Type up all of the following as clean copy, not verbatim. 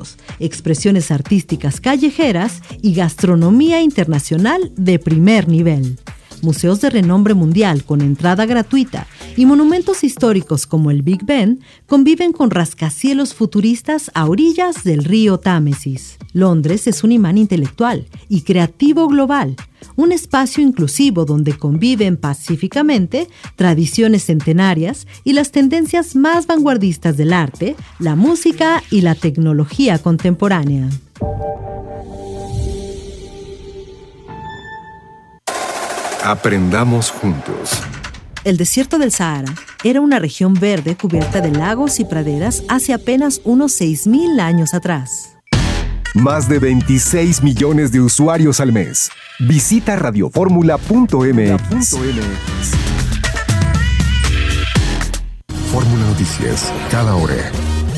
históricos, expresiones artísticas callejeras y gastronomía internacional de primer nivel. Museos de renombre mundial con entrada gratuita y monumentos históricos como el Big Ben conviven con rascacielos futuristas a orillas del río Támesis. Londres es un imán intelectual y creativo global, un espacio inclusivo donde conviven pacíficamente tradiciones centenarias y las tendencias más vanguardistas del arte, la música y la tecnología contemporánea. Aprendamos juntos. El desierto del Sahara era una región verde cubierta de lagos y praderas hace apenas unos 6,000 años atrás. Más de 26 millones de usuarios al mes. Visita radioformula.mx. Fórmula Noticias, cada hora.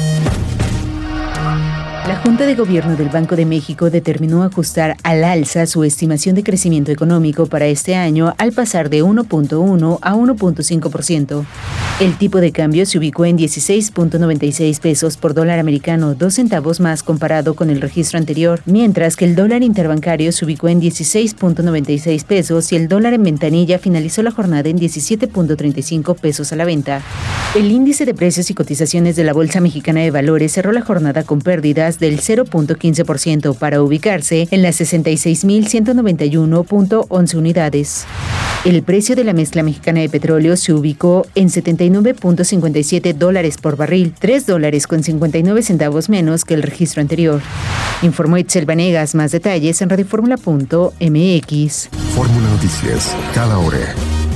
La Junta de Gobierno del Banco de México determinó ajustar al alza su estimación de crecimiento económico para este año al pasar de 1.1 a 1.5%. El tipo de cambio se ubicó en 16.96 pesos por dólar americano, 2 centavos más comparado con el registro anterior, mientras que el dólar interbancario se ubicó en 16.96 pesos y el dólar en ventanilla finalizó la jornada en 17.35 pesos a la venta. El índice de precios y cotizaciones de la Bolsa Mexicana de Valores cerró la jornada con pérdidas del 0.15% para ubicarse en las 66.191.11 unidades. El precio de la mezcla mexicana de petróleo se ubicó en $79.57 por barril, $3.59 menos que el registro anterior. Informó Itzel Vanegas. Más detalles en radioformula.mx. Fórmula Noticias, cada hora.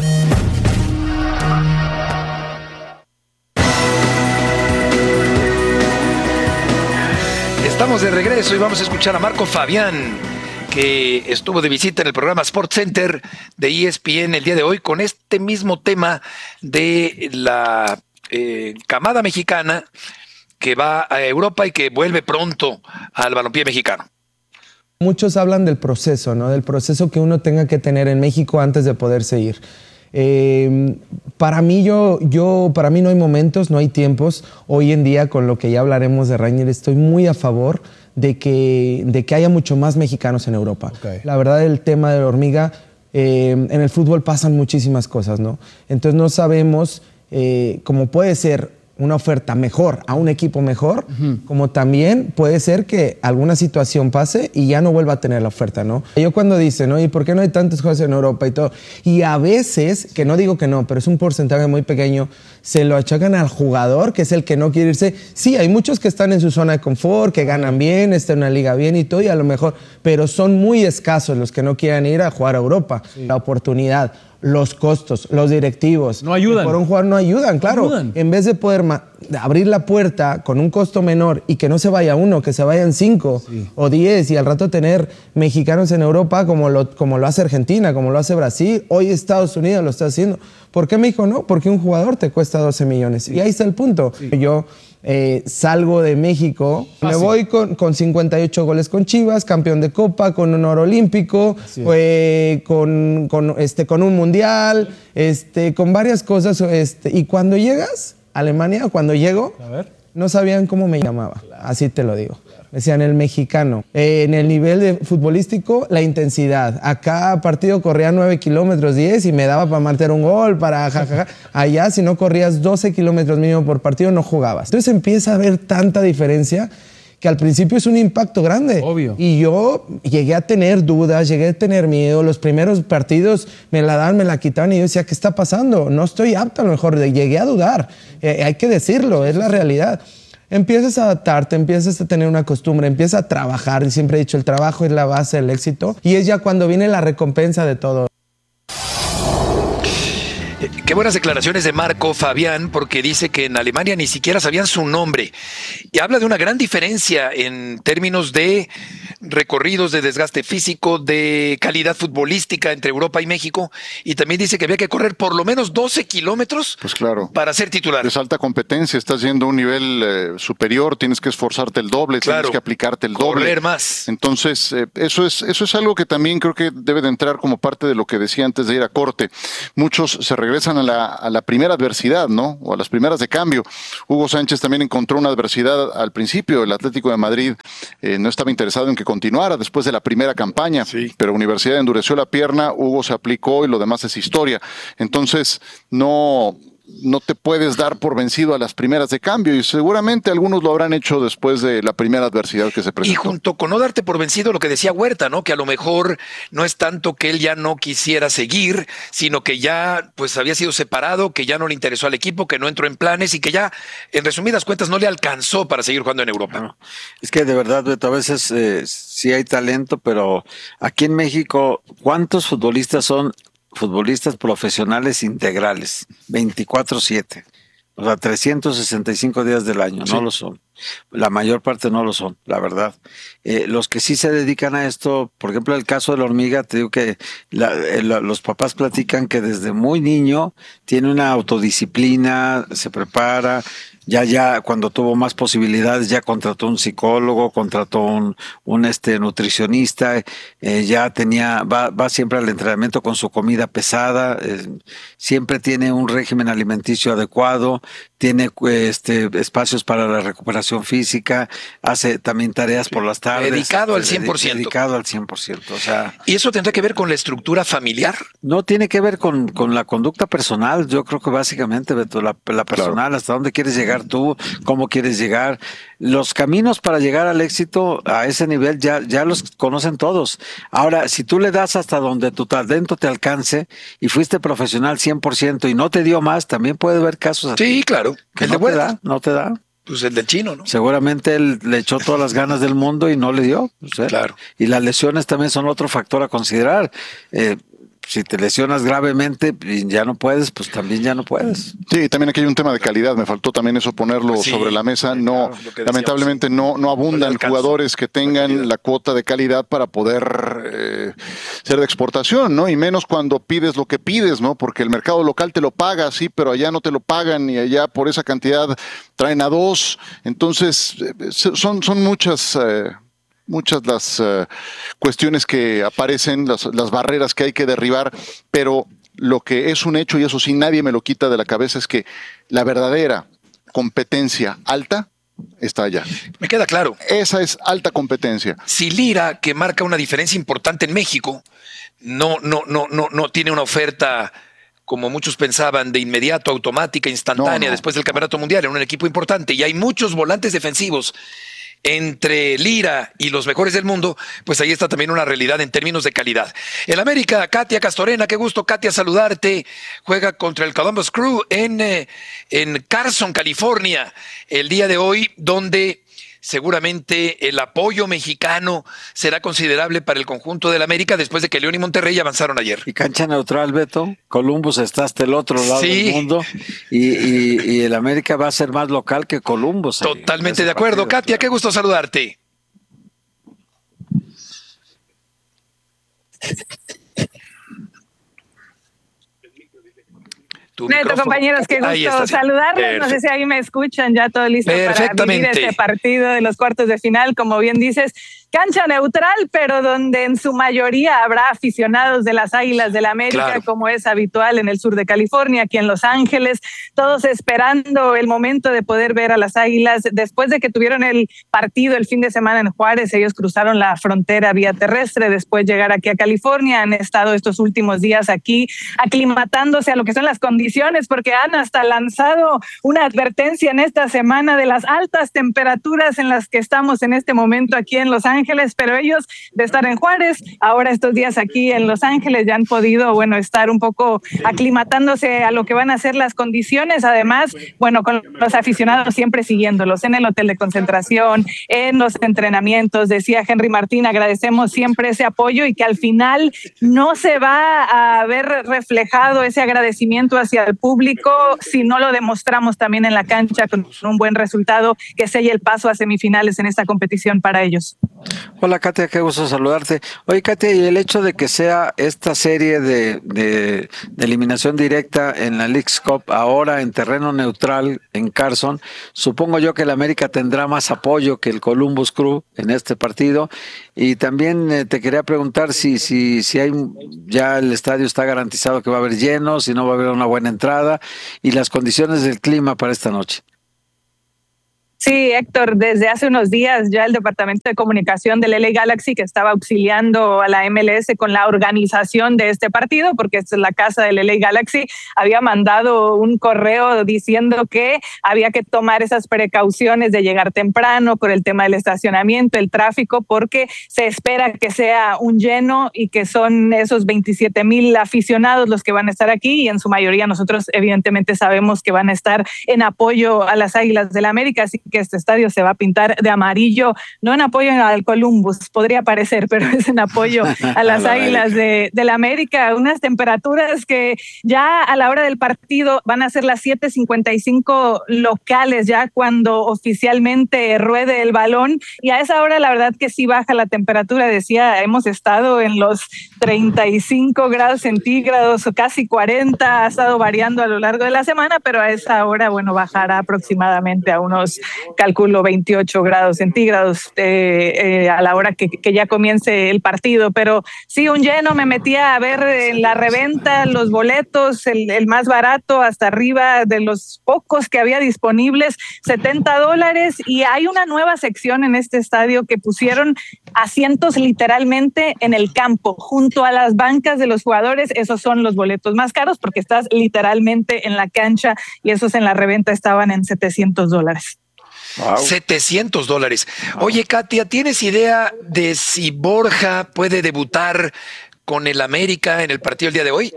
Estamos de regreso y vamos a escuchar a Marco Fabián, que estuvo de visita en el programa SportsCenter de ESPN el día de hoy con este mismo tema de la camada mexicana que va a Europa y que vuelve pronto al balompié mexicano. Muchos hablan del proceso, ¿no? Del proceso que uno tenga que tener en México antes de poderse ir. Para mí para mí no hay momentos, no hay tiempos. Hoy en día, con lo que ya hablaremos de Reinier, estoy muy a favor de que haya mucho más mexicanos en Europa. Okay. La verdad, el tema de la hormiga, en el fútbol pasan muchísimas cosas, ¿no? Entonces no sabemos cómo puede ser una oferta mejor a un equipo mejor, como también puede ser que alguna situación pase y ya no vuelva a tener la oferta, ¿no? Yo cuando dicen, ¿no? ¿Y por qué no hay tantos jugadores en Europa y todo? Y a veces, que no digo que no, pero es un porcentaje muy pequeño, se lo achacan al jugador, que es el que no quiere irse. Sí, hay muchos que están en su zona de confort, que ganan bien, están en una liga bien y todo, y a lo mejor, pero son muy escasos los que no quieran ir a jugar a Europa. Sí. La oportunidad, los costos, los directivos. No ayudan. Por un jugador no ayudan, claro. No ayudan. En vez de poder abrir la puerta con un costo menor y que no se vaya uno, que se vayan 5 o 10 y al rato tener mexicanos en Europa como lo hace Argentina, como lo hace Brasil, hoy Estados Unidos lo está haciendo. ¿Por qué México no? Porque un jugador te cuesta 12 millones. Sí. Y ahí está el punto. Sí. Yo salgo de México, me voy con 58 goles con Chivas, campeón de Copa, con un oro olímpico, con un mundial, con varias cosas. Y cuando llegas a Alemania, cuando llego, no sabían cómo me llamaba. Claro. Así te lo digo. Me decían el mexicano. En el nivel de futbolístico, la intensidad. Acá partido corría 9 kilómetros 10 y me daba para meter un gol, para jajaja. Allá, si no corrías 12 kilómetros mínimo por partido, no jugabas. Entonces empieza a haber tanta diferencia que al principio es un impacto grande. Obvio. Y yo llegué a tener dudas, llegué a tener miedo. Los primeros partidos me la daban, me la quitaban y yo decía, ¿qué está pasando? No estoy apto a lo mejor. Llegué a dudar. Hay que decirlo, es la realidad. Empiezas a adaptarte, empiezas a tener una costumbre, empiezas a trabajar. Y siempre he dicho, el trabajo es la base del éxito. Y es ya cuando viene la recompensa de todo. Qué buenas declaraciones de Marco Fabián, porque dice que en Alemania ni siquiera sabían su nombre. Y habla de una gran diferencia en términos de recorridos, de desgaste físico, de calidad futbolística entre Europa y México. Y también dice que había que correr por lo menos 12 kilómetros para ser titular. Es alta competencia, estás yendo a un nivel superior, tienes que esforzarte el doble, tienes que aplicarte el doble. Correr más. Entonces, eso es algo que también creo que debe de entrar como parte de lo que decía antes de ir a corte. Muchos se regresan regresan a la primera adversidad, ¿no? O a las primeras de cambio. Hugo Sánchez también encontró una adversidad al principio. El Atlético de Madrid no estaba interesado en que continuara después de la primera campaña, pero Universidad endureció la pierna, Hugo se aplicó y lo demás es historia. Entonces, no te puedes dar por vencido a las primeras de cambio, y seguramente algunos lo habrán hecho después de la primera adversidad que se presentó. Y junto con no darte por vencido, lo que decía Huerta, ¿no? Que a lo mejor no es tanto que él ya no quisiera seguir, sino que ya pues había sido separado, que ya no le interesó al equipo, que no entró en planes y que ya, en resumidas cuentas, no le alcanzó para seguir jugando en Europa. Bueno, es que de verdad, Beto, a veces sí hay talento, pero aquí en México, ¿cuántos futbolistas son futbolistas profesionales integrales? 24/7. O sea, 365 días del año, no lo son. La mayor parte no lo son, la verdad. Los que sí se dedican a esto, por ejemplo, el caso de la Hormiga, te digo que los papás platican que desde muy niño tiene una autodisciplina, se prepara. Ya cuando tuvo más posibilidades, ya contrató un psicólogo, contrató un nutricionista, ya va siempre al entrenamiento con su comida pesada, siempre tiene un régimen alimenticio adecuado, tiene espacios para la recuperación física, hace también tareas por las tardes. Dedicado al 100%. Dedicado al 100%. O sea, ¿y eso tendrá que ver con la estructura familiar? No tiene que ver con la conducta personal. Yo creo que básicamente, Beto, la personal, claro. Hasta dónde quieres llegar tú, cómo quieres llegar. Los caminos para llegar al éxito a ese nivel ya los conocen todos. Ahora, si tú le das hasta donde tu talento te alcance y fuiste profesional 100% y no te dio más, también puede haber casos así. Sí, claro. Que no te da. Pues el del chino, ¿no? Seguramente él le echó todas las ganas del mundo y no le dio. Claro. Y las lesiones también son otro factor a considerar. Si te lesionas gravemente y ya no puedes, pues también ya no puedes. Sí, también aquí hay un tema de calidad. Me faltó también eso ponerlo sobre la mesa. No, claro, lamentablemente no abundan jugadores que tengan la cuota de calidad para poder ser de exportación, ¿no? Y menos cuando pides lo que pides, ¿no? Porque el mercado local te lo paga, sí, pero allá no te lo pagan y allá por esa cantidad traen a dos. Entonces, son muchas las cuestiones que aparecen, las barreras que hay que derribar, pero lo que es un hecho, y eso sí nadie me lo quita de la cabeza, es que la verdadera competencia alta está allá. Me queda claro. Esa es alta competencia. Si Lira, que marca una diferencia importante en México, no tiene una oferta, como muchos pensaban, de inmediato, automática, instantánea, después del Campeonato Mundial, en un equipo importante, y hay muchos volantes defensivos entre Lira y los mejores del mundo, pues ahí está también una realidad en términos de calidad. El América, Katia Castorena, qué gusto, Katia, saludarte. Juega contra el Columbus Crew en Carson, California, el día de hoy, donde seguramente el apoyo mexicano será considerable para el conjunto del América después de que León y Monterrey avanzaron ayer. Y cancha neutral, Beto. Columbus está hasta el otro lado del mundo y el América va a ser más local que Columbus. Totalmente de acuerdo. Partido, Katia, qué gusto saludarte. Neto, compañeros, qué gusto saludarles. Perfecto. No sé si ahí me escuchan, ya todo listo para vivir este partido de los cuartos de final. Como bien dices, cancha neutral, pero donde en su mayoría habrá aficionados de las Águilas del América, claro, como es habitual en el sur de California, aquí en Los Ángeles, todos esperando el momento de poder ver a las Águilas. Después de que tuvieron el partido el fin de semana en Juárez, ellos cruzaron la frontera vía terrestre, después llegar aquí a California, han estado estos últimos días aquí aclimatándose a lo que son las condiciones, porque han hasta lanzado una advertencia en esta semana de las altas temperaturas en las que estamos en este momento aquí en Los Ángeles, pero ellos de estar en Juárez, ahora estos días aquí en Los Ángeles ya han podido, estar un poco aclimatándose a lo que van a ser las condiciones, además, con los aficionados siempre siguiéndolos en el hotel de concentración, en los entrenamientos. Decía Henry Martín, agradecemos siempre ese apoyo y que al final no se va a ver reflejado ese agradecimiento hacia el público si no lo demostramos también en la cancha con un buen resultado que selle el paso a semifinales en esta competición para ellos. Hola Katia, qué gusto saludarte. Oye Katia, y el hecho de que sea esta serie de eliminación directa en la Leagues Cup ahora en terreno neutral en Carson, supongo yo que el América tendrá más apoyo que el Columbus Crew en este partido. Y también te quería preguntar si hay ya el estadio está garantizado que va a haber lleno, si no va a haber una buena entrada y las condiciones del clima para esta noche. Sí, Héctor, desde hace unos días ya el Departamento de Comunicación del LA Galaxy, que estaba auxiliando a la MLS con la organización de este partido, porque esta es la casa del LA Galaxy, había mandado un correo diciendo que había que tomar esas precauciones de llegar temprano por el tema del estacionamiento, el tráfico, porque se espera que sea un lleno y que son esos 27,000 aficionados los que van a estar aquí, y en su mayoría nosotros evidentemente sabemos que van a estar en apoyo a las Águilas del América, así que este estadio se va a pintar de amarillo, no en apoyo al Columbus, podría parecer, pero es en apoyo a las Águilas de la América. Unas temperaturas que ya a la hora del partido van a ser las 7:55 locales, ya cuando oficialmente ruede el balón, y a esa hora la verdad que sí baja la temperatura. Decía, hemos estado en los 35 grados centígrados o casi 40, ha estado variando a lo largo de la semana, pero a esa hora, bueno, bajará aproximadamente a unos, calculo, 28 grados centígrados a la hora que ya comience el partido. Pero sí, un lleno. Me metí a ver en la reventa los boletos, el más barato hasta arriba de los pocos que había disponibles, $70, y hay una nueva sección en este estadio que pusieron asientos literalmente en el campo, junto a las bancas de los jugadores. Esos son los boletos más caros porque estás literalmente en la cancha, y esos en la reventa estaban en $700. Wow. $700. Oye, Katia, ¿tienes idea de si Borja puede debutar con el América en el partido el día de hoy?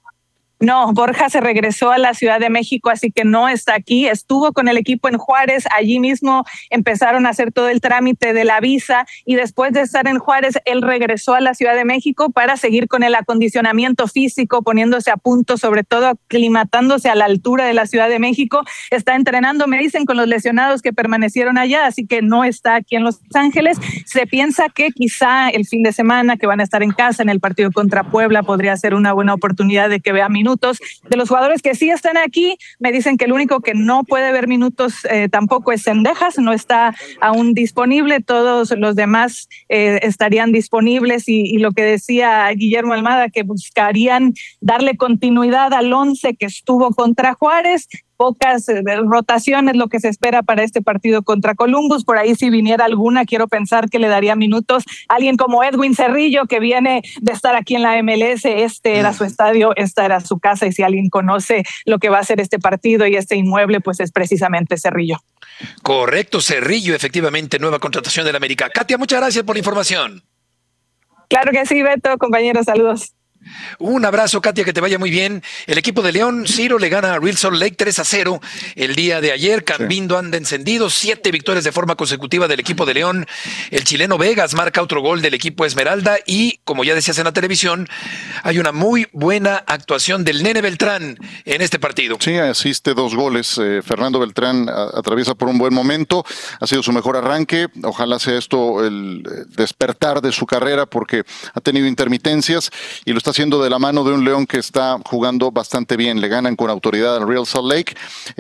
No, Borja se regresó a la Ciudad de México, así que no está aquí. Estuvo con el equipo en Juárez, allí mismo empezaron a hacer todo el trámite de la visa, y después de estar en Juárez, él regresó a la Ciudad de México para seguir con el acondicionamiento físico, poniéndose a punto, sobre todo aclimatándose a la altura de la Ciudad de México. Está entrenando, me dicen, con los lesionados que permanecieron allá, así que no está aquí en Los Ángeles. Se piensa que quizá el fin de semana, que van a estar en casa en el partido contra Puebla, podría ser una buena oportunidad de que vea minutos. De los jugadores que sí están aquí, me dicen que el único que no puede ver minutos tampoco es Cendejas, no está aún disponible. Todos los demás estarían disponibles, y lo que decía Guillermo Almada, que buscarían darle continuidad al 11 que estuvo contra Juárez. Pocas rotaciones lo que se espera para este partido contra Columbus. Por ahí, si viniera alguna, quiero pensar que le daría minutos a alguien como Edwin Cerrillo, que viene de estar aquí en la MLS. Este era su estadio, esta era su casa, y si alguien conoce lo que va a ser este partido y este inmueble, pues es precisamente Cerrillo. Correcto, Cerrillo, efectivamente, nueva contratación del América. Katia, muchas gracias por la información. Claro que sí, Beto, compañeros, saludos. Un abrazo, Katia, que te vaya muy bien. El equipo de León, Ciro, le gana a Real Salt Lake 3-0 el día de ayer. Cambindo anda encendido, 7 victorias de forma consecutiva del equipo de León. El chileno Vegas marca otro gol del equipo Esmeralda, y como ya decías en la televisión, hay una muy buena actuación del Nene Beltrán en este partido. Sí, asiste 2 goles. Fernando Beltrán atraviesa por un buen momento, ha sido su mejor arranque. Ojalá sea esto el despertar de su carrera, porque ha tenido intermitencias y lo está haciendo de la mano de un León que está jugando bastante bien. Le ganan con autoridad al Real Salt Lake.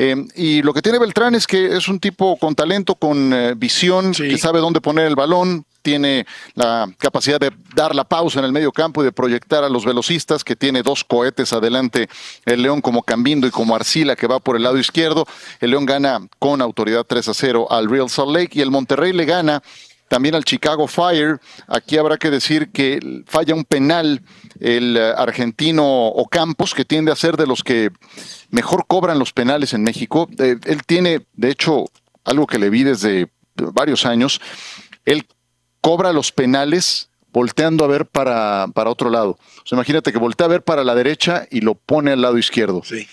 Y lo que tiene Beltrán es que es un tipo con talento, con visión, que sabe dónde poner el balón. Tiene la capacidad de dar la pausa en el medio campo y de proyectar a los velocistas, que tiene 2 cohetes adelante el León, como Cambindo y como Arcila, que va por el lado izquierdo. El León gana con autoridad 3-0 al Real Salt Lake, y el Monterrey le gana también al Chicago Fire. Aquí habrá que decir que falla un penal el argentino Ocampos, que tiende a ser de los que mejor cobran los penales en México. Él tiene, de hecho, algo que le vi desde varios años. Él cobra los penales volteando a ver para otro lado. O sea, imagínate que voltea a ver para la derecha y lo pone al lado izquierdo. Sí.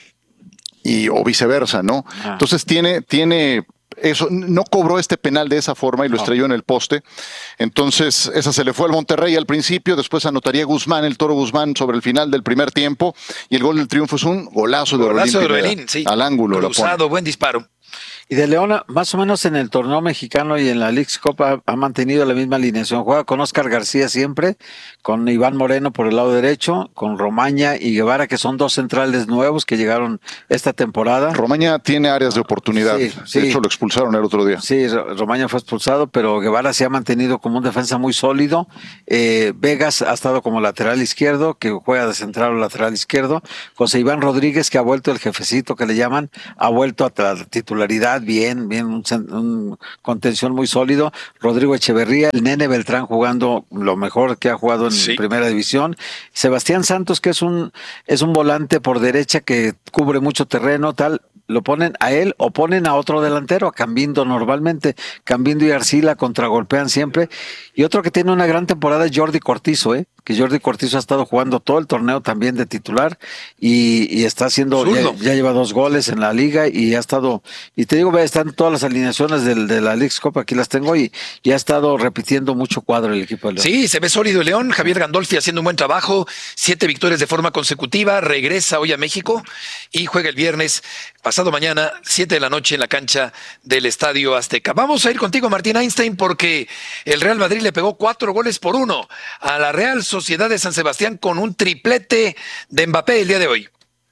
O viceversa, ¿no? Entonces tiene eso, no cobró este penal de esa forma y lo estrelló en el poste. Entonces esa se le fue al Monterrey al principio. Después anotaría Guzmán, el Toro Guzmán, sobre el final del primer tiempo, y el gol del triunfo es un golazo de Orbelín, sí, al ángulo. Cruzado, buen disparo. Y de León, más o menos en el torneo mexicano y en la Leagues Cup ha mantenido la misma alineación. Juega con Oscar García siempre, con Iván Moreno por el lado derecho, con Romaña y Guevara, que son dos centrales nuevos que llegaron esta temporada. Romaña tiene áreas de oportunidad. Sí. De hecho, lo expulsaron el otro día. Sí, Romaña fue expulsado, pero Guevara se ha mantenido como un defensa muy sólido. Vegas ha estado como lateral izquierdo, que juega de central o lateral izquierdo. José Iván Rodríguez, que ha vuelto el jefecito que le llaman, ha vuelto a la titularidad. Bien, un contención muy sólido. Rodrigo Echeverría, el Nene Beltrán jugando lo mejor que ha jugado en primera división. Sebastián Santos, que es un volante por derecha que cubre mucho terreno, tal. Lo ponen a él o ponen a otro delantero, a Cambindo normalmente. Cambindo y Arcila contragolpean siempre. Y otro que tiene una gran temporada es Jordi Cortizo, que Jordi Cortizo ha estado jugando todo el torneo también de titular y está haciendo, ya lleva 2 goles en la liga y ha estado, y te digo, están todas las alineaciones de la Leagues Cup, aquí las tengo y ha estado repitiendo mucho cuadro el equipo de León. Sí, se ve sólido el León, Javier Gandolfi haciendo un buen trabajo, 7 victorias de forma consecutiva, regresa hoy a México y juega el viernes, pasado mañana, 7 de la noche en la cancha del Estadio Azteca. Vamos a ir contigo, Martín Einstein, porque el Real Madrid le pegó 4-1 a la Real Sociedad de San Sebastián con un triplete de Mbappé el día de hoy.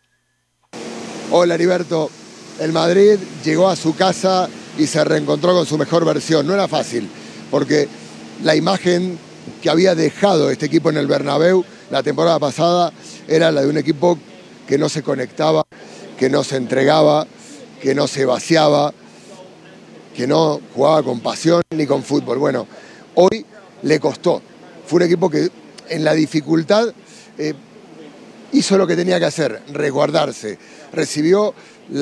Hola, Heriberto. El Madrid llegó a su casa y se reencontró con su mejor versión. No era fácil, porque la imagen que había dejado este equipo en el Bernabéu la temporada pasada era la de un equipo que no se conectaba, que no se entregaba, que no se vaciaba, que no jugaba con pasión ni con fútbol. Bueno, hoy le costó. Fue un equipo que en la dificultad hizo lo que tenía que hacer, resguardarse. Recibió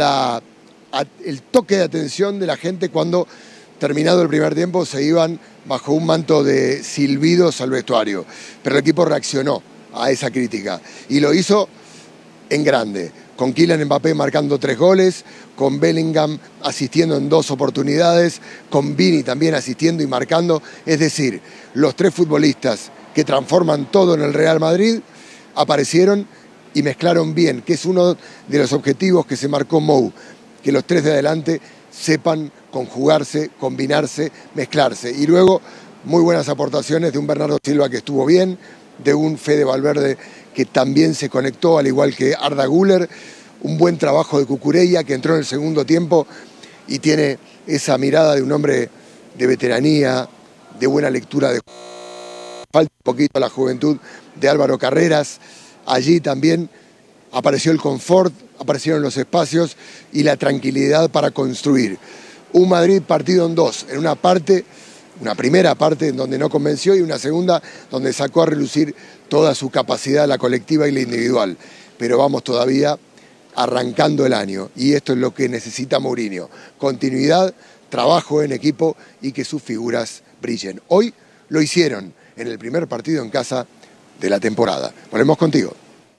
el toque de atención de la gente cuando, terminado el primer tiempo, se iban bajo un manto de silbidos al vestuario. Pero el equipo reaccionó a esa crítica y lo hizo en grande, con Kylian Mbappé marcando 3 goles, con Bellingham asistiendo en 2 oportunidades, con Vini también asistiendo y marcando. Es decir, los 3 futbolistas que transforman todo en el Real Madrid aparecieron y mezclaron bien, que es uno de los objetivos que se marcó Mou, que los 3 de adelante sepan conjugarse, combinarse, mezclarse. Y luego muy buenas aportaciones de un Bernardo Silva que estuvo bien, de un Fede Valverde que también se conectó, al igual que Arda Güler, un buen trabajo de Cucurella que entró en el segundo tiempo y tiene esa mirada de un hombre de veteranía, de buena lectura de... Falta un poquito la juventud de Álvaro Carreras. Allí también apareció el confort, aparecieron los espacios y la tranquilidad para construir. Un Madrid partido en 2, en una primera parte en donde no convenció y una segunda donde sacó a relucir toda su capacidad, la colectiva y la individual. Pero vamos todavía arrancando el año y esto es lo que necesita Mourinho. Continuidad, trabajo en equipo y que sus figuras brillen. Hoy lo hicieron en el primer partido en casa de la temporada. Volvemos contigo.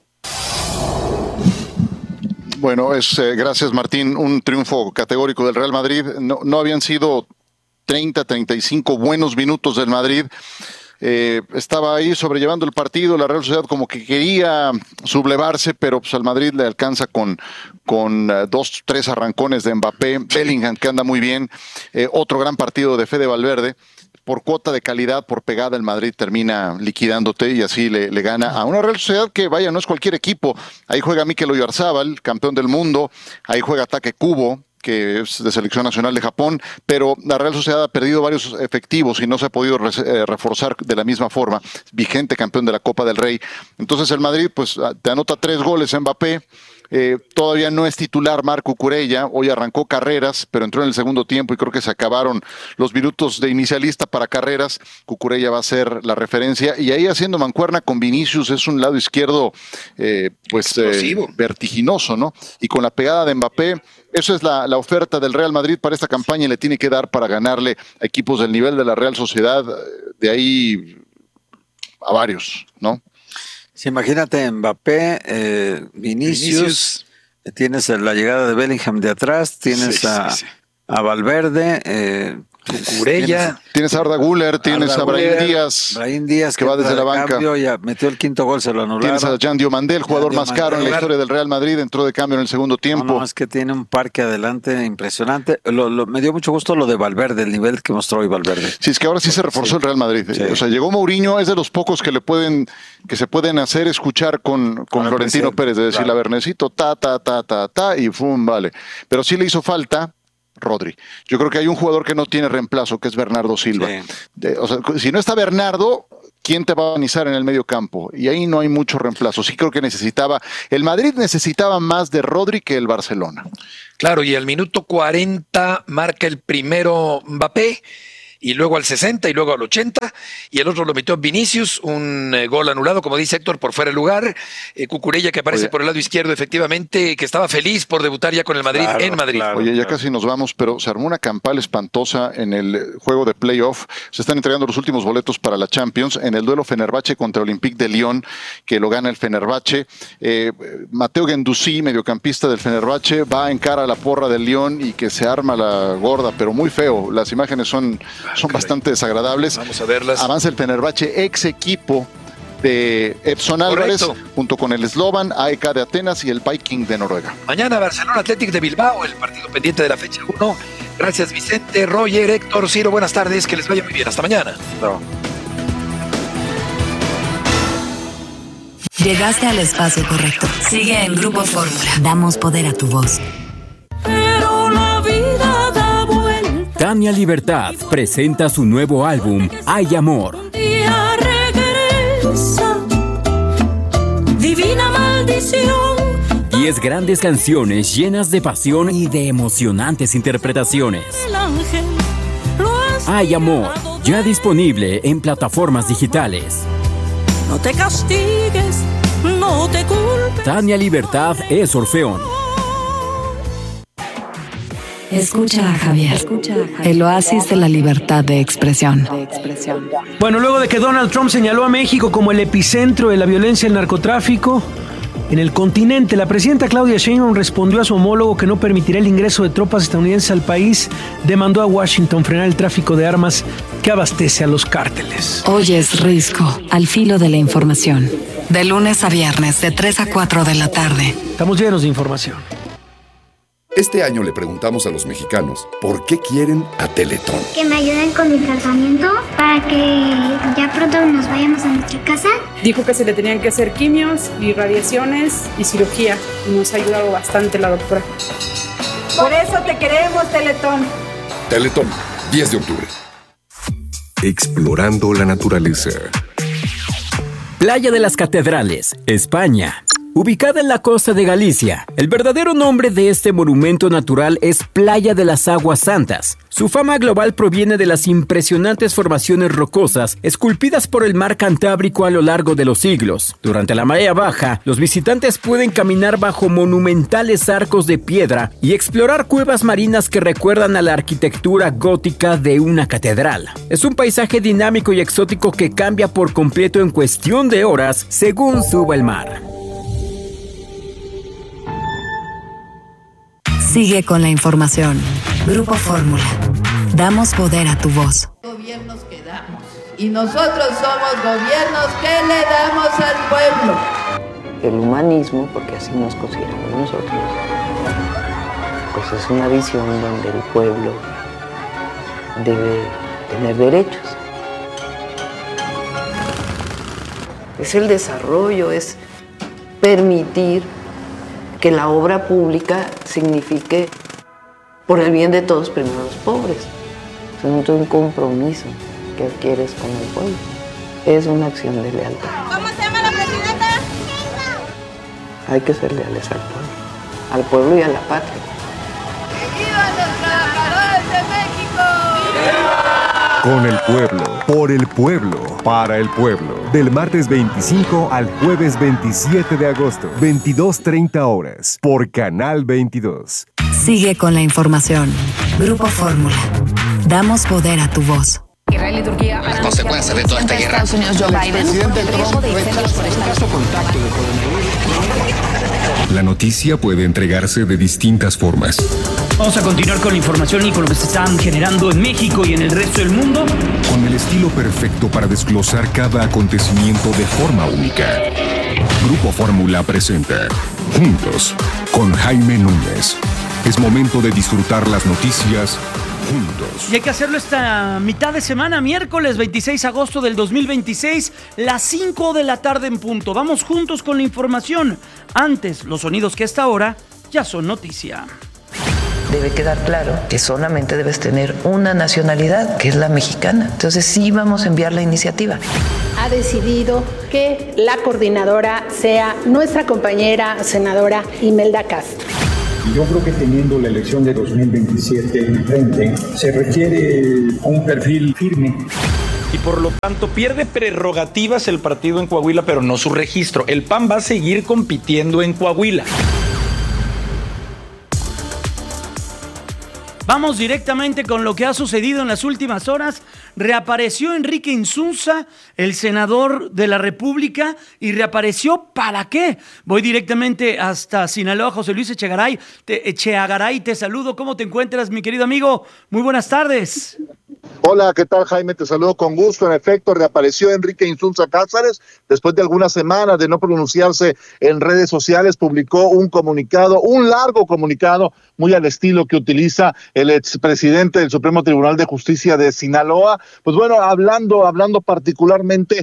Bueno, gracias Martín, un triunfo categórico del Real Madrid. No habían sido 30, 35 buenos minutos del Madrid. Estaba ahí sobrellevando el partido, la Real Sociedad como que quería sublevarse, pero pues al Madrid le alcanza con 2, 3 arrancones de Mbappé, Bellingham que anda muy bien, otro gran partido de Fede Valverde. Por cuota de calidad, por pegada, el Madrid termina liquidándote y así le gana a una Real Sociedad que, vaya, no es cualquier equipo. Ahí juega Mikel Oyarzabal, campeón del mundo, ahí juega Take Kubo, que es de selección nacional de Japón, pero la Real Sociedad ha perdido varios efectivos y no se ha podido reforzar de la misma forma, vigente campeón de la Copa del Rey. Entonces el Madrid pues te anota 3 goles en Mbappé. Todavía no es titular Marco Cucurella, hoy arrancó Carreras, pero entró en el segundo tiempo y creo que se acabaron los minutos de inicialista para Carreras. Cucurella va a ser la referencia y ahí haciendo mancuerna con Vinicius es un lado izquierdo vertiginoso, ¿no? Y con la pegada de Mbappé, eso es la oferta del Real Madrid para esta campaña y le tiene que dar para ganarle a equipos del nivel de la Real Sociedad, de ahí a varios, ¿no? Sí, imagínate Mbappé, Vinicius, tienes la llegada de Bellingham de atrás, tienes a Valverde, Cucurella. Tienes a Arda Güler, tienes a Brahim Díaz, que va desde la banca. Ya metió el quinto gol, se lo anularon. Tienes a Jan Diomandé, el jugador más caro en la historia del Real Madrid, entró de cambio en el segundo tiempo. No, es que tiene un parque adelante impresionante. Me dio mucho gusto lo de Valverde, el nivel que mostró hoy Valverde. Sí, es que ahora sí se reforzó el Real Madrid. Sí. O sea, llegó Mourinho, es de los pocos que se pueden hacer escuchar con Florentino Pérez, de decirle, a ver, necesito y ¡fum! Vale. Pero sí le hizo falta Rodri. Yo creo que hay un jugador que no tiene reemplazo, que es Bernardo Silva. Sí. O sea, si no está Bernardo, ¿quién te va a organizar en el medio campo? Y ahí no hay mucho reemplazo. Sí creo que el Madrid necesitaba más de Rodri que el Barcelona. Claro, y al minuto 40 marca el primero Mbappé, y luego al 60 y luego al 80, y el otro lo metió Vinicius, un gol anulado, como dice Héctor, por fuera de lugar. Cucurella, que aparece por el lado izquierdo, efectivamente, que estaba feliz por debutar ya con el Madrid en Madrid. Claro, ya casi nos vamos, pero se armó una campal espantosa en el juego de playoff. Se están entregando los últimos boletos para la Champions en el duelo Fenerbahce contra Olympique de Lyon, que lo gana el Fenerbahce. Mateo Guendouzi, mediocampista del Fenerbahce, va en cara a la porra del Lyon y que se arma la gorda, pero muy feo. Las imágenes son bastante desagradables. Vamos a verlas. Avanza el Fenerbahce, ex equipo de Edson Álvarez, junto con el Slovan, AEK de Atenas y el Viking de Noruega. Mañana Barcelona Athletic de Bilbao, el partido pendiente de la fecha 1. Gracias Vicente, Roger, Héctor, Ciro, buenas tardes, que les vaya muy bien. Hasta mañana. No. Llegaste al espacio correcto. Sigue en Grupo Fórmula. Damos poder a tu voz. Pero la vida da vuelta. Tania Libertad presenta su nuevo álbum, Hay Amor. Un día regresa, divina maldición. 10 grandes canciones llenas de pasión y de emocionantes interpretaciones. El ángel lo Hay Amor, ya disponible en plataformas digitales. No te castigues, no te culpes. Tania Libertad es Orfeón. Escucha a Javier, el oasis de la libertad de expresión. Bueno, luego de que Donald Trump señaló a México como el epicentro de la violencia y el narcotráfico en el continente, la presidenta Claudia Sheinbaum respondió a su homólogo que no permitirá el ingreso de tropas estadounidenses al país. Demandó a Washington frenar el tráfico de armas que abastece a los cárteles. Hoy es Risco, al filo de la información. De lunes a viernes, de 3 a 4 de la tarde. Estamos llenos de información. Este año le preguntamos a los mexicanos por qué quieren a Teletón. Que me ayuden con mi tratamiento para que ya pronto nos vayamos a nuestra casa. Dijo que se le tenían que hacer quimios y radiaciones y cirugía. Y nos ha ayudado bastante la doctora. Por eso te queremos, Teletón. Teletón, 10 de octubre. Explorando la naturaleza. Playa de las Catedrales, España. Ubicada en la costa de Galicia, el verdadero nombre de este monumento natural es Playa de las Aguas Santas. Su fama global proviene de las impresionantes formaciones rocosas esculpidas por el mar Cantábrico a lo largo de los siglos. Durante la marea baja, los visitantes pueden caminar bajo monumentales arcos de piedra y explorar cuevas marinas que recuerdan a la arquitectura gótica de una catedral. Es un paisaje dinámico y exótico que cambia por completo en cuestión de horas según suba el mar. Sigue con la información. Grupo Fórmula. Damos poder a tu voz. Gobiernos que damos. Y nosotros somos gobiernos que le damos al pueblo. El humanismo, porque así nos consideramos nosotros, pues es una visión donde el pueblo debe tener derechos. Es el desarrollo, es permitir que la obra pública signifique por el bien de todos, primero los pobres. Es un compromiso que adquieres con el pueblo. Es una acción de lealtad. ¿Cómo se llama la presidenta? Hay que ser leales al pueblo y a la patria. ¡Que vivan los trabajadores de México! Con el pueblo, por el pueblo, para el pueblo. Del martes 25 al jueves 27 de agosto, 22:30 horas, por Canal 22. Sigue con la información. Grupo Fórmula. Damos poder a tu voz. Israel las consecuencias de toda esta guerra. Estados Unidos, Joe Biden. La noticia puede entregarse de distintas formas. Vamos a continuar con la información y con lo que se están generando en México y en el resto del mundo. Con el estilo perfecto para desglosar cada acontecimiento de forma única. Grupo Fórmula presenta Juntos con Jaime Núñez. Es momento de disfrutar las noticias juntos. Y hay que hacerlo esta mitad de semana, miércoles 26 de agosto del 2026, las 5 de la tarde en punto. Vamos juntos con la información. Antes, los sonidos que a esta hora ya son noticia. Debe quedar claro que solamente debes tener una nacionalidad, que es la mexicana. Entonces sí vamos a enviar la iniciativa. Ha decidido que la coordinadora sea nuestra compañera senadora Imelda Castro. Yo creo que teniendo la elección de 2027 enfrente, se requiere un perfil firme. Y por lo tanto pierde prerrogativas el partido en Coahuila, pero no su registro. El PAN va a seguir compitiendo en Coahuila. Vamos directamente con lo que ha sucedido en las últimas horas. Reapareció Enrique Insunza, el senador de la República, y reapareció ¿para qué? Voy directamente hasta Sinaloa. José Luis Echeagaray, te saludo. ¿Cómo te encuentras, mi querido amigo? Muy buenas tardes. Hola, ¿qué tal, Jaime? Te saludo con gusto. En efecto, reapareció Enrique Insunza Cázares. Después de algunas semanas de no pronunciarse en redes sociales, publicó un comunicado, un largo comunicado, muy al estilo que utiliza el expresidente del Supremo Tribunal de Justicia de Sinaloa. Pues bueno, hablando particularmente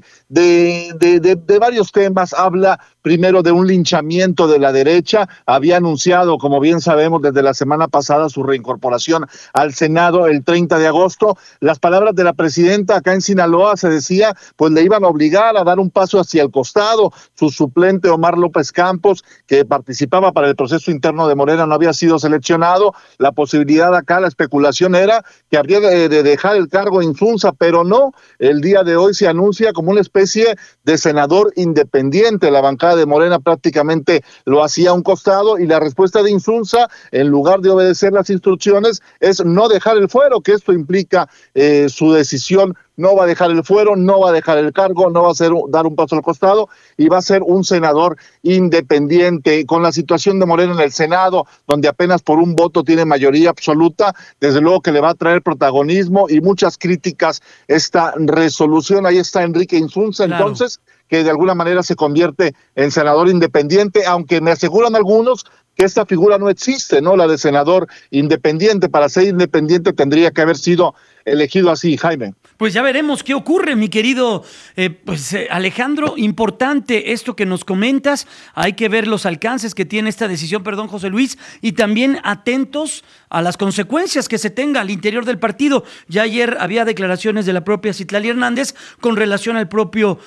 de varios temas. Habla primero de un linchamiento de la derecha. Había anunciado, como bien sabemos, desde la semana pasada su reincorporación al Senado el 30 de agosto. Las palabras de la presidenta acá en Sinaloa, se decía, pues le iban a obligar a dar un paso hacia el costado. Su suplente Omar López Campos, que participaba para el proceso interno de Morena, no había sido seleccionado. La posibilidad acá, la especulación era que habría de dejar el cargo Insunza, pero no. El día de hoy se anuncia como una especie de senador independiente. La bancada de Morena prácticamente lo hacía a un costado, y la respuesta de Insunza, en lugar de obedecer las instrucciones, es no dejar el fuero, que esto implica su decisión. No va a dejar el fuero, no va a dejar el cargo, no va a dar un paso al costado, y va a ser un senador independiente. Con la situación de Morena en el Senado, donde apenas por un voto tiene mayoría absoluta, desde luego que le va a traer protagonismo y muchas críticas esta resolución. Ahí está Enrique Insunza, claro. Entonces, que de alguna manera se convierte en senador independiente, aunque me aseguran algunos que esta figura no existe, ¿no? La de senador independiente. Para ser independiente tendría que haber sido elegido así, Jaime. Pues ya veremos qué ocurre, mi querido Alejandro. Importante esto que nos comentas. Hay que ver los alcances que tiene esta decisión, José Luis, y también atentos a las consecuencias que se tenga al interior del partido. Ya ayer había declaraciones de la propia Citlali Hernández con relación al propio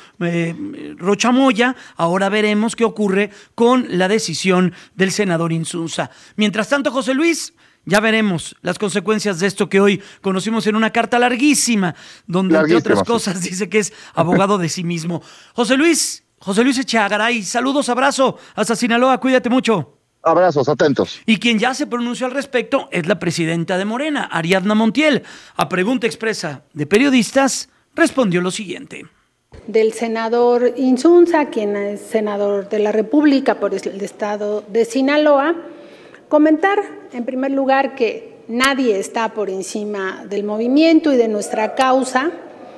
Rocha Moya. Ahora veremos qué ocurre con la decisión del senador Insunza. Mientras tanto, José Luis, ya veremos las consecuencias de esto que hoy conocimos en una carta larguísima, donde entre otras cosas dice que es abogado de sí mismo. José Luis Echeagaray, saludos, abrazo hasta Sinaloa, cuídate mucho. Abrazos, atentos. Y quien ya se pronunció al respecto es la presidenta de Morena, Ariadna Montiel. A pregunta expresa de periodistas, respondió lo siguiente. Del senador Insunza, quien es senador de la República por el estado de Sinaloa, comentar en primer lugar que nadie está por encima del movimiento y de nuestra causa.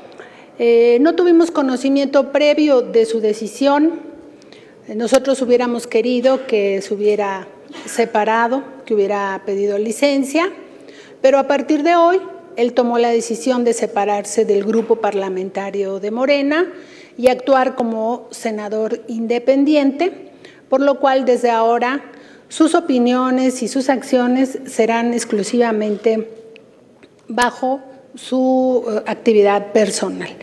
No tuvimos conocimiento previo de su decisión. Nosotros hubiéramos querido que se hubiera separado, que hubiera pedido licencia, pero a partir de hoy él tomó la decisión de separarse del grupo parlamentario de Morena y actuar como senador independiente, por lo cual desde ahora sus opiniones y sus acciones serán exclusivamente bajo su actividad personal.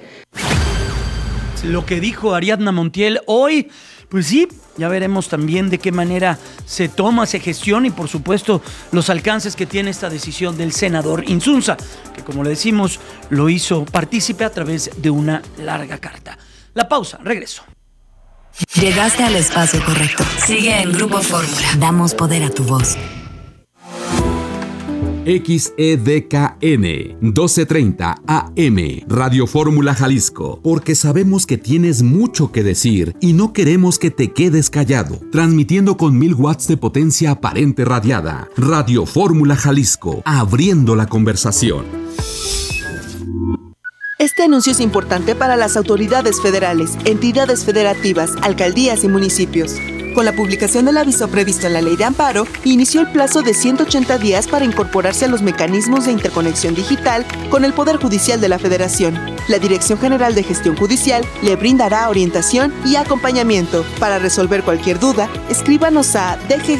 Lo que dijo Ariadna Montiel hoy, pues sí, ya veremos también de qué manera se toma, se gestiona y por supuesto los alcances que tiene esta decisión del senador Insunza, que como le decimos, lo hizo partícipe a través de una larga carta. La pausa, regreso. Llegaste al espacio correcto. Sigue en Grupo Fórmula. Damos poder a tu voz. XEDKN 1230 AM, Radio Fórmula Jalisco, porque sabemos que tienes mucho que decir y no queremos que te quedes callado. Transmitiendo con 1000 watts de potencia aparente radiada. Radio Fórmula Jalisco, abriendo la conversación. Este anuncio es importante para las autoridades federales, entidades federativas, alcaldías y municipios. Con la publicación del aviso previsto en la Ley de Amparo, inició el plazo de 180 días para incorporarse a los mecanismos de interconexión digital con el Poder Judicial de la Federación. La Dirección General de Gestión Judicial le brindará orientación y acompañamiento. Para resolver cualquier duda, escríbanos a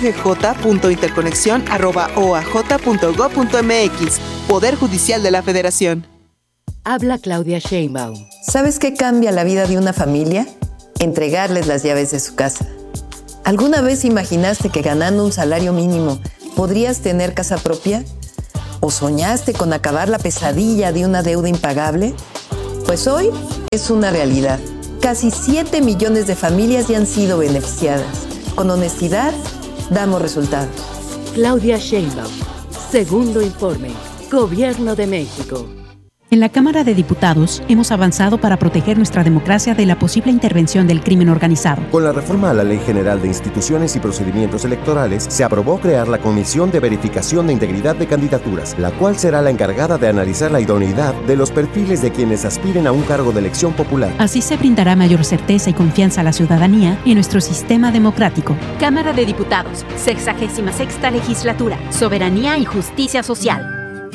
dggj.interconexión@oaj.gov.mx. Poder Judicial de la Federación. Habla Claudia Sheinbaum. ¿Sabes qué cambia la vida de una familia? Entregarles las llaves de su casa. ¿Alguna vez imaginaste que ganando un salario mínimo podrías tener casa propia? ¿O soñaste con acabar la pesadilla de una deuda impagable? Pues hoy es una realidad. Casi 7 millones de familias ya han sido beneficiadas. Con honestidad, damos resultados. Claudia Sheinbaum. Segundo informe. Gobierno de México. En la Cámara de Diputados hemos avanzado para proteger nuestra democracia de la posible intervención del crimen organizado. Con la reforma a la Ley General de Instituciones y Procedimientos Electorales, se aprobó crear la Comisión de Verificación de Integridad de Candidaturas, la cual será la encargada de analizar la idoneidad de los perfiles de quienes aspiren a un cargo de elección popular. Así se brindará mayor certeza y confianza a la ciudadanía en nuestro sistema democrático. Cámara de Diputados, 66ª Legislatura, Soberanía y Justicia Social.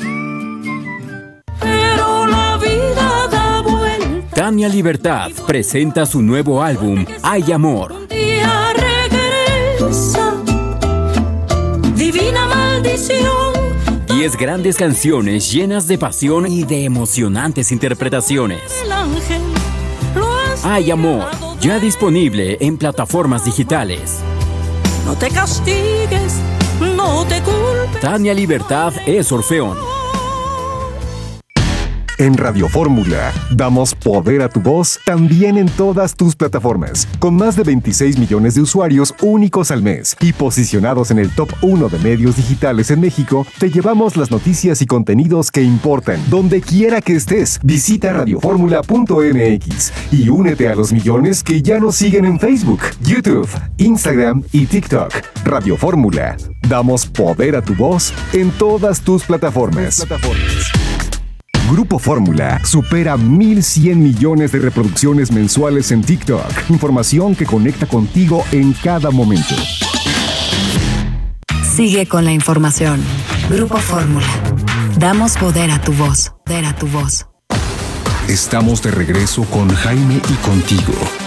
Tania Libertad presenta su nuevo álbum, Hay Amor. Divina maldición. 10 grandes canciones llenas de pasión y de emocionantes interpretaciones. Hay Amor, ya disponible en plataformas digitales. No te castigues, no te culpes. Tania Libertad es Orfeón. En Radio Fórmula, damos poder a tu voz también en todas tus plataformas, con más de 26 millones de usuarios únicos al mes y posicionados en el top 1 de medios digitales en México. Te llevamos las noticias y contenidos que importan, donde quiera que estés. Visita radioformula.mx y únete a los millones que ya nos siguen en Facebook, YouTube, Instagram y TikTok. Radio Fórmula, damos poder a tu voz en todas tus plataformas. Grupo Fórmula supera 1,100 millones de reproducciones mensuales en TikTok. Información que conecta contigo en cada momento. Sigue con la información. Grupo Fórmula. Damos poder a tu voz. Poder a tu voz. Estamos de regreso con Jaime y contigo.